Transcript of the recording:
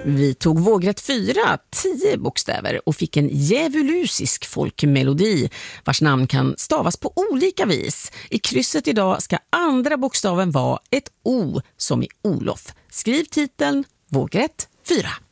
Vi tog vågrätt 4, 10 bokstäver och fick en djävulusisk folkmelodi vars namn kan stavas på olika vis. I krysset idag ska andra bokstaven vara ett O som i Olof. Skriv titeln vågrätt 4.